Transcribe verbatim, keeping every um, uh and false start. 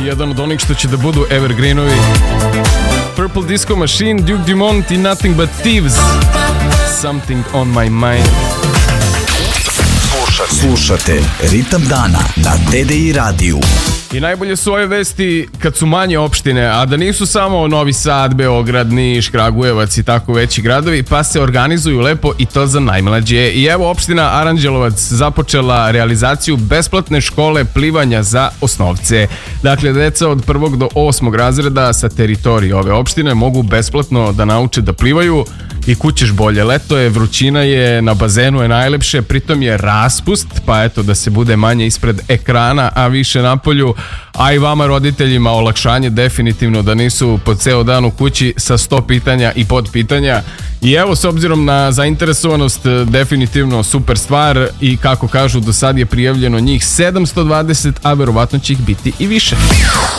jedan od onih što će da budu evergreenovi. Purple Disco Machine, Duke Dumont i Nothing But Thieves. Something on my mind. Slušate Ritam dana na T D I radiju. I najbolje su ove vesti kad su manje opštine, a da nisu samo Novi Sad, Beograd, Niš, Kragujevac i tako veći gradovi, pa se organizuju lepo i to za najmlađe. I evo opština Aranđelovac započela realizaciju besplatne škole plivanja za osnovce. Dakle, deca od prvog do osmog razreda sa teritorije ove opštine mogu besplatno da nauče da plivaju i kućeš bolje. Leto je, vrućina je, na bazenu je najlepše, pritom je raspust, pa eto da se bude manje ispred ekrana, a više napolju, a i vama roditeljima olakšanje definitivno da nisu po ceo dan u kući sa sto pitanja i podpitanja. I evo, s obzirom na zainteresovanost, definitivno super stvar i kako kažu, do sad je prijavljeno njih sedamsto dvadeset, a verovatno će ih biti i više.